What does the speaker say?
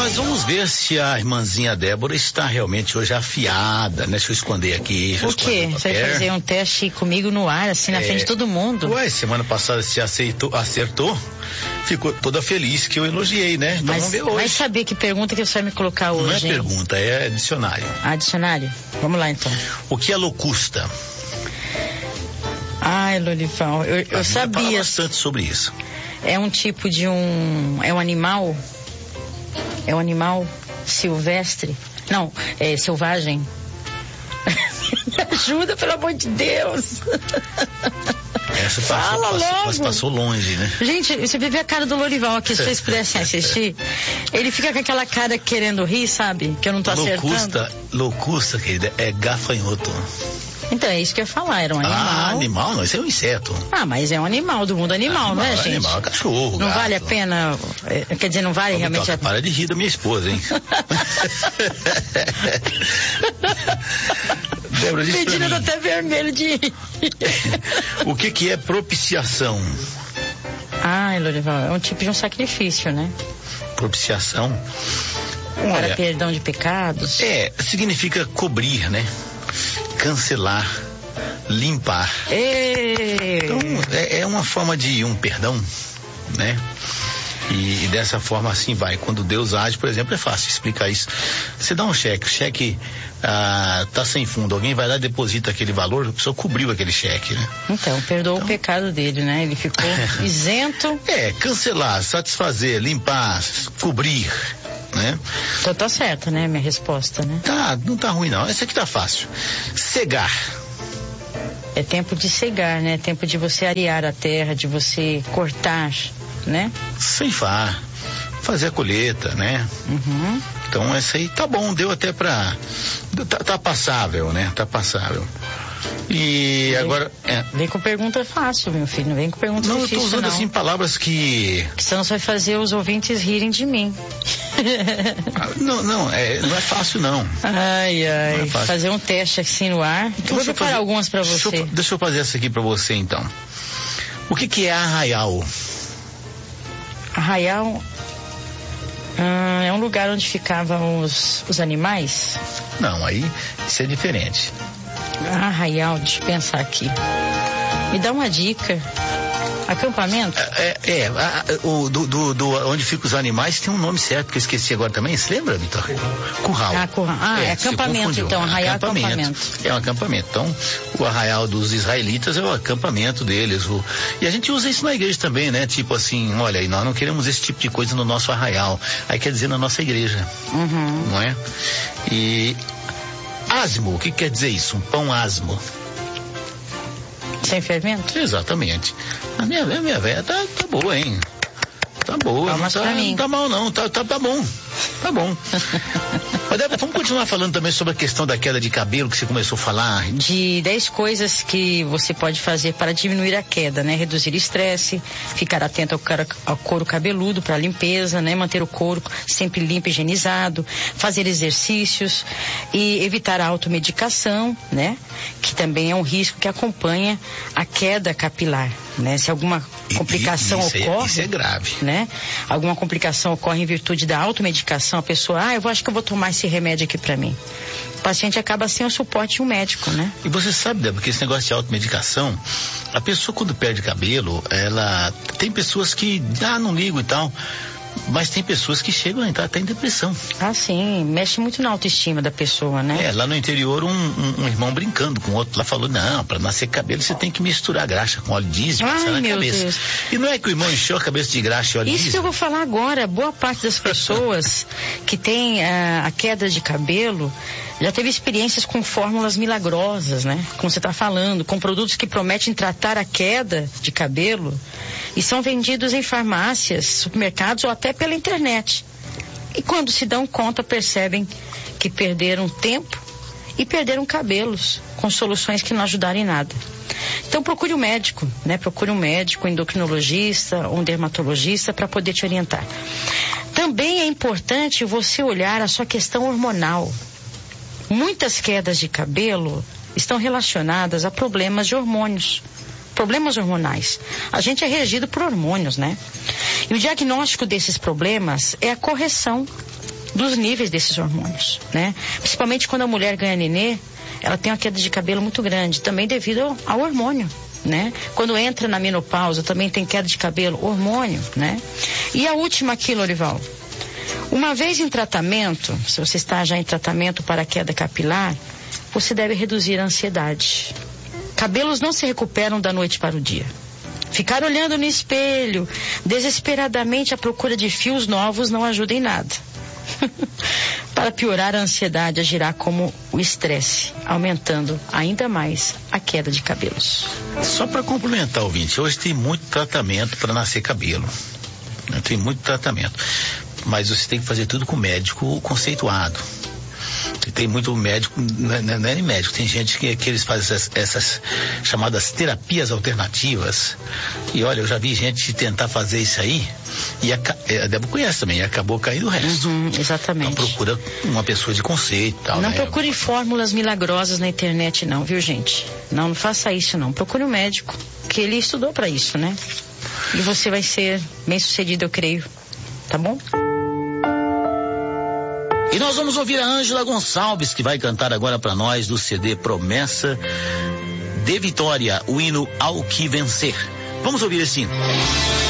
Nós vamos ver se a irmãzinha Débora está realmente hoje afiada, né? Deixa eu esconder aqui. O quê? Você vai fazer um teste comigo no ar, assim, na frente de todo mundo? Ué, semana passada você acertou, ficou toda feliz que eu elogiei, né? Então vamos ver hoje. Vai saber que pergunta que você vai me colocar hoje, Não é hein? pergunta, é dicionário. Ah, dicionário? Vamos lá, então. O que é locusta? Ai, Lorival, eu sabia. Fala bastante sobre isso. É um tipo de é um animal? É um animal silvestre? Não, é selvagem. Me ajuda, pelo amor de Deus. Essa passou longe, né? Gente, você vê a cara do Lorival aqui, se vocês pudessem assistir. Ele fica com aquela cara querendo rir, sabe? Que eu não tô acertando. Locusta, querida, é gafanhoto. Então, é isso que eu ia falar, era um animal. Ah, animal? Não, isso é um inseto. Ah, mas é um animal, do mundo animal, não é, gente? Animal, cachorro, Não gato. vale a pena, quer dizer, não vale realmente a pena. Para de rir da minha esposa, hein? Débora, diz pra mim. Pedindo até vermelho de rir. O que é propiciação? Ai, Lorival, é um tipo de um sacrifício, né? Propiciação? Para perdão de pecados. Significa cobrir, né? Cancelar, limpar. Então, é uma forma de um perdão, né? E dessa forma assim vai. Quando Deus age, por exemplo, é fácil explicar isso. Você dá um cheque, o cheque tá sem fundo, alguém vai lá e deposita aquele valor, a pessoa cobriu aquele cheque, né? Então, perdoou o pecado dele, né? Ele ficou isento. Cancelar, satisfazer, limpar, cobrir, né? Então tá certa, né? Minha resposta, né? Não tá ruim não, essa aqui tá fácil. Cegar. É tempo de cegar, né? Tempo de você arear a terra, de você cortar, né? Ceifar, fazer a colheita, né? Uhum. Então essa aí tá bom, deu até pra... Tá passável, né? Tá passável. E agora... Vem com pergunta fácil, meu filho, não vem com pergunta difícil, não. Eu tô usando assim palavras que senão você vai fazer os ouvintes rirem de mim. Não é fácil não. Ai, é fazer um teste assim no ar. Então, vou preparar algumas pra você. Deixa eu fazer essa aqui pra você então. O que é arraial? Arraial é um lugar onde ficavam os animais? Não, aí isso é diferente. Arraial, deixa eu pensar aqui. Me dá uma dica. Acampamento? Onde ficam os animais tem um nome certo que eu esqueci agora também. Você lembra, Vitor? Curral. É acampamento, então. Arraial é acampamento. É um acampamento. Então, o arraial dos israelitas é o acampamento deles. E a gente usa isso na igreja também, né? Tipo assim, olha, nós não queremos esse tipo de coisa no nosso arraial. Aí quer dizer na nossa igreja. Uhum. Não é? E asmo, o que quer dizer isso? Um pão asmo. Sem fermento? Exatamente. A minha velha tá boa, hein? Tá boa. Não tá mal não, tá bom. Tá bom. Mas Débora, vamos continuar falando também sobre a questão da queda de cabelo que você começou a falar. De 10 coisas que você pode fazer para diminuir a queda, né? Reduzir estresse, ficar atento ao couro cabeludo para limpeza, né? Manter o couro sempre limpo e higienizado, fazer exercícios e evitar a automedicação, né? Que também é um risco que acompanha a queda capilar, né? Se alguma complicação ocorre... Isso é grave. Né? Alguma complicação ocorre em virtude da automedicação, a pessoa, eu acho que eu vou tomar esse remédio aqui pra mim. O paciente acaba sem o suporte de um médico, né? E você sabe, Débora, que esse negócio de automedicação, a pessoa quando perde cabelo, tem pessoas que, não ligo e tal, mas tem pessoas que chegam a entrar até em depressão. Sim, mexe muito na autoestima da pessoa, né? Lá no interior um irmão brincando com o outro lá falou, não, pra nascer cabelo você tem que misturar graxa com óleo diesel e passar na cabeça. Deus. E não é que o irmão encheu a cabeça de graxa e óleo diesel? Isso que eu vou falar agora, boa parte das pessoas que tem a queda de cabelo já teve experiências com fórmulas milagrosas, né? Como você está falando, com produtos que prometem tratar a queda de cabelo e são vendidos em farmácias, supermercados ou até pela internet. E quando se dão conta, percebem que perderam tempo e perderam cabelos com soluções que não ajudaram em nada. Então procure um médico, né? Procure um médico, um endocrinologista, um dermatologista para poder te orientar. Também é importante você olhar a sua questão hormonal. Muitas quedas de cabelo estão relacionadas a problemas de hormônios, problemas hormonais. A gente é regido por hormônios, né? E o diagnóstico desses problemas é a correção dos níveis desses hormônios, né? Principalmente quando a mulher ganha nenê, ela tem uma queda de cabelo muito grande, também devido ao hormônio, né? Quando entra na menopausa, também tem queda de cabelo, hormônio, né? E a última aqui, Lorival. Uma vez em tratamento, se você está já em tratamento para a queda capilar, você deve reduzir a ansiedade. Cabelos não se recuperam da noite para o dia. Ficar olhando no espelho, desesperadamente à procura de fios novos, não ajuda em nada. Para piorar, a ansiedade agirá como o estresse, aumentando ainda mais a queda de cabelos. Só para complementar, ouvinte, hoje tem muito tratamento para nascer cabelo. Tem muito tratamento. Mas você tem que fazer tudo com médico conceituado. E tem muito médico, não é nem médico, tem gente que eles fazem essas chamadas terapias alternativas. E olha, eu já vi gente tentar fazer isso aí, e a Débora conhece também, e acabou caindo o resto. Exatamente. Então procura uma pessoa de conceito e tal. Não, né? Procure fórmulas milagrosas na internet não, viu, gente? Não faça isso não. Procure um médico, que ele estudou para isso, né? E você vai ser bem sucedido, eu creio. Tá bom? E nós vamos ouvir a Ângela Gonçalves, que vai cantar agora para nós do CD Promessa de Vitória, o hino Ao Que Vencer. Vamos ouvir esse hino.